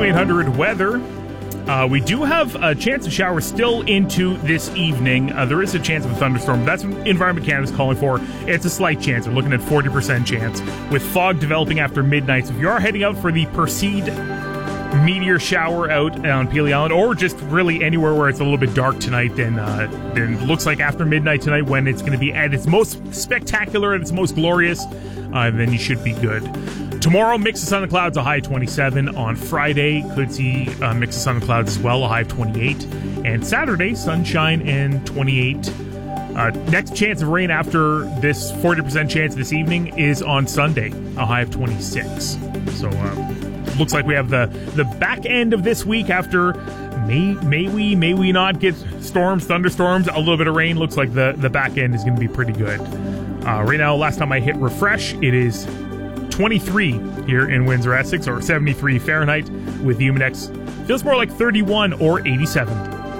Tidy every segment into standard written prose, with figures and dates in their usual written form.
AM800 weather. We do have a chance of showers still into this evening. There is a chance of a thunderstorm. That's what Environment Canada is calling for. It's a slight chance. We're looking at 40% chance with fog developing after midnight. So if you are heading out for the Perseid meteor shower out on Peely Island, or just really anywhere where it's a little bit dark tonight, then it looks like after midnight tonight when it's going to be at its most spectacular and its most glorious, then you should be good. Tomorrow, mix of sun and clouds, a high of 27. On Friday, could see a mix of sun and clouds as well, a high of 28. And Saturday, sunshine and 28. Next chance of rain after this 40% chance this evening is on Sunday, a high of 26. So, looks like we have the back end of this week after may we not get storms, thunderstorms, a little bit of rain. Looks like the back end is going to be pretty good. Right now, last time I hit refresh, it is 23 here in Windsor, Essex, or 73 Fahrenheit with the Humidex. Feels more like 31 or 87.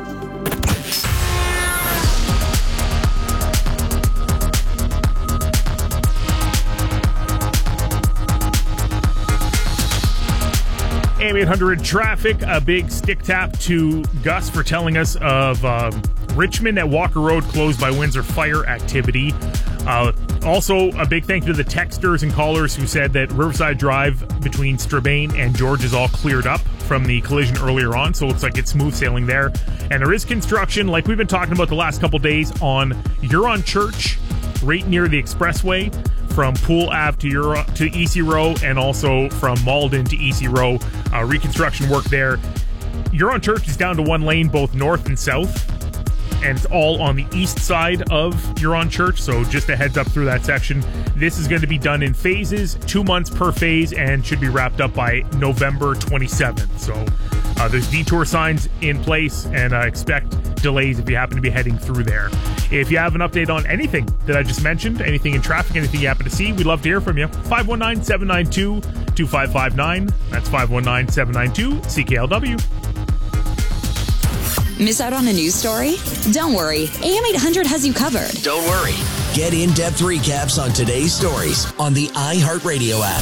AM800 traffic, a big stick tap to Gus for telling us of Richmond at Walker Road closed by Windsor fire activity. Also, a big thank you to the texters and callers who said that Riverside Drive between Strabane and George is all cleared up from the collision earlier on, so it looks like it's smooth sailing there. And there is construction, like we've been talking about the last couple days, on Huron Church, right near the expressway, from Poole Ave to EC Row, and also from Malden to EC Row. Reconstruction work there. Huron Church is down to one lane, both north and south, and it's all on the east side of Huron Church, so just a heads up through that section. This is going to be done in phases, 2 months per phase, and should be wrapped up by November 27th. So there's detour signs in place, and expect delays if you happen to be heading through there. If you have an update on anything that I just mentioned, anything in traffic, anything you happen to see, we'd love to hear from you. 519-792-2559. That's 519-792-CKLW. Miss out on a news story? Don't worry. AM800 has you covered. Don't worry. Get in-depth recaps on today's stories on the iHeartRadio app.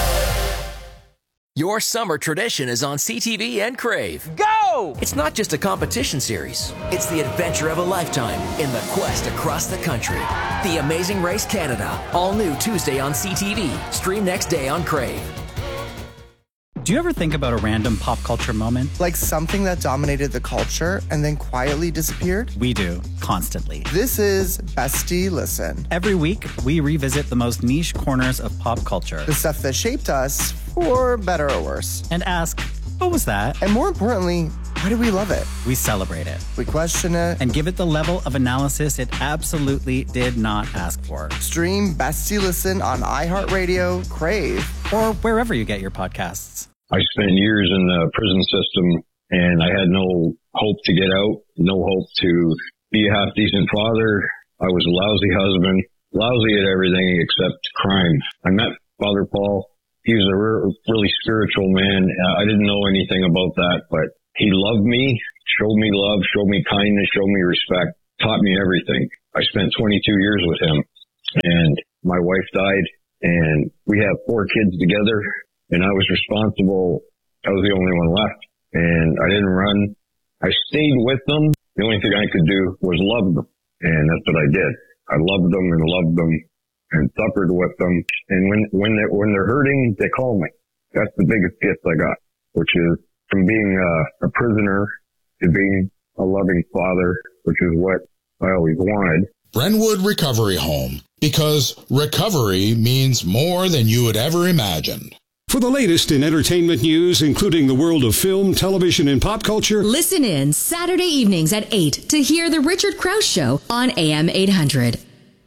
Your summer tradition is on CTV and Crave. Go! It's not just a competition series. It's the adventure of a lifetime in the quest across the country. The Amazing Race Canada. All new Tuesday on CTV. Stream next day on Crave. Do you ever think about a random pop culture moment? Like something that dominated the culture and then quietly disappeared? We do, constantly. This is Bestie Listen. Every week, we revisit the most niche corners of pop culture. The stuff that shaped us, for better or worse. And ask, what was that? And more importantly, why do we love it? We celebrate it. We question it. And give it the level of analysis it absolutely did not ask for. Stream Bestie Listen on iHeartRadio, Crave, or wherever you get your podcasts. I spent years in the prison system, and I had no hope to get out, no hope to be a half-decent father. I was a lousy husband, lousy at everything except crime. I met Father Paul. He was a really spiritual man. I didn't know anything about that, but he loved me, showed me love, showed me kindness, showed me respect, taught me everything. I spent 22 years with him, and my wife died, and we have 4 kids together. And I was responsible. I was the only one left. And I didn't run. I stayed with them. The only thing I could do was love them. And that's what I did. I loved them and suffered with them. And when they're hurting, they call me. That's the biggest gift I got, which is from being a prisoner to being a loving father, which is what I always wanted. Brentwood Recovery Home, because recovery means more than you would ever imagine. For the latest in entertainment news, including the world of film, television, and pop culture, listen in Saturday evenings at 8 to hear The Richard Krause Show on AM 800.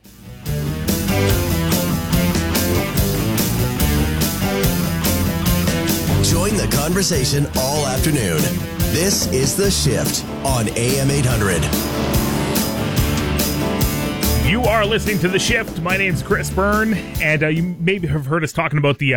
Join the conversation all afternoon. This is The Shift on AM 800. You are listening to The Shift. My name's Chris Byrne, and you maybe have heard us talking about the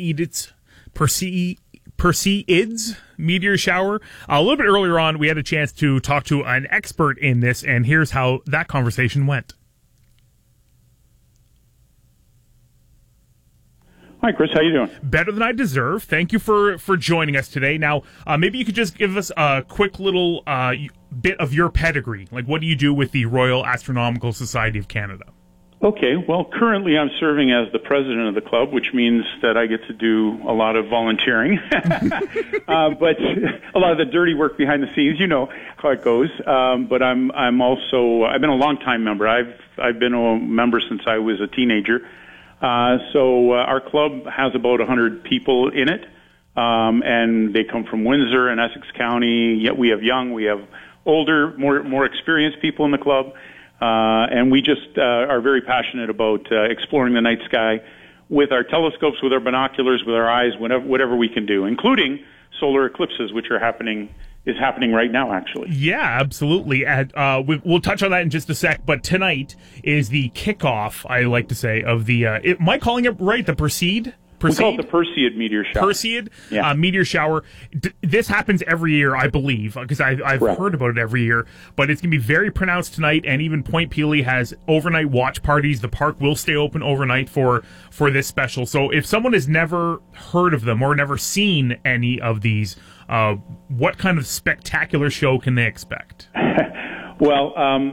Perseids meteor shower. A little bit earlier on, we had a chance to talk to an expert in this, and here's how that conversation went. Hi, Chris. How you doing? Better than I deserve. Thank you for joining us today. Now, maybe you could just give us a quick little bit of your pedigree. Like, what do you do with the Royal Astronomical Society of Canada? Okay. Well, currently I'm serving as the president of the club, which means that I get to do a lot of volunteering, but a lot of the dirty work behind the scenes. You know how it goes. But I've been a long-time member. I've been a member since I was a teenager. So our club has about 100 people in it, and they come from Windsor and Essex County. Yet we have young, we have older, more experienced people in the club, and we just are very passionate about exploring the night sky with our telescopes, with our binoculars, with our eyes, whatever we can do, including solar eclipses, which is happening right now, actually. Yeah, absolutely. We'll touch on that in just a sec, but tonight is the kickoff, I like to say, of the, am I calling it right, the Perseid? We call it the Perseid meteor shower. Perseid meteor shower. This happens every year, I believe, because I've heard about it every year, but it's going to be very pronounced tonight, and even Point Pelee has overnight watch parties. The park will stay open overnight for this special. So if someone has never heard of them or never seen any of these, what kind of spectacular show can they expect? Well,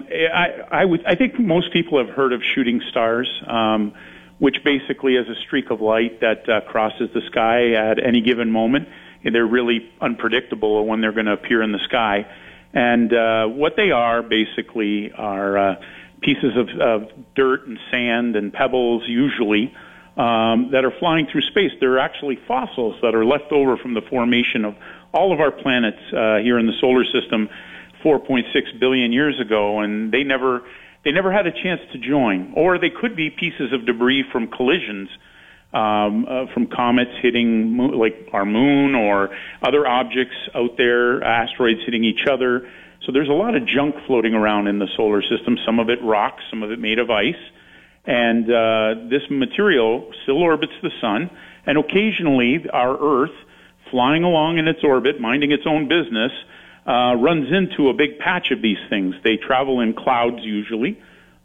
I think most people have heard of shooting stars, which basically is a streak of light that crosses the sky at any given moment. And they're really unpredictable when they're going to appear in the sky. And what they are basically are pieces of dirt and sand and pebbles, usually, that are flying through space. They're actually fossils that are left over from the formation of all of our planets here in the solar system 4.6 billion years ago, and they never had a chance to join. Or they could be pieces of debris from collisions, from comets hitting like our moon or other objects out there, asteroids hitting each other. So there's a lot of junk floating around in the solar system, some of it rock, some of it made of ice. And this material still orbits the sun, and occasionally our Earth, flying along in its orbit, minding its own business, runs into a big patch of these things. They travel in clouds usually,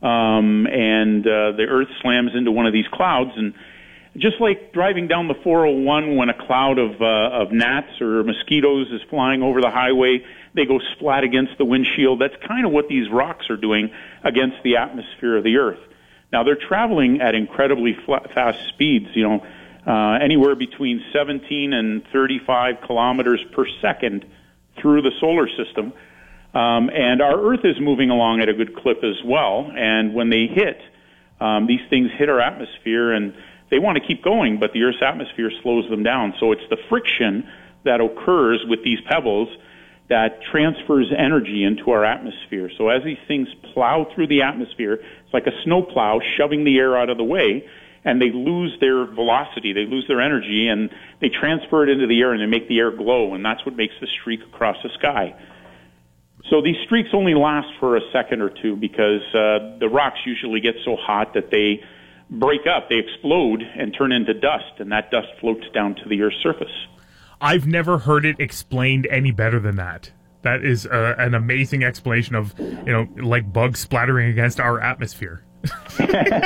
and the Earth slams into one of these clouds. And just like driving down the 401 when a cloud of gnats or mosquitoes is flying over the highway, they go splat against the windshield. That's kind of what these rocks are doing against the atmosphere of the Earth. Now, they're traveling at incredibly fast speeds, anywhere between 17 and 35 kilometers per second through the solar system. And our Earth is moving along at a good clip as well. And when they hit, these things hit our atmosphere, and they want to keep going, but the Earth's atmosphere slows them down. So it's the friction that occurs with these pebbles that transfers energy into our atmosphere. So as these things plow through the atmosphere, it's like a snow plow shoving the air out of the way, and they lose their velocity, they lose their energy, and they transfer it into the air, and they make the air glow, and that's what makes the streak across the sky. So these streaks only last for a second or two because the rocks usually get so hot that they break up, they explode and turn into dust, and that dust floats down to the Earth's surface. I've never heard it explained any better than that. That is an amazing explanation of, like bugs splattering against our atmosphere.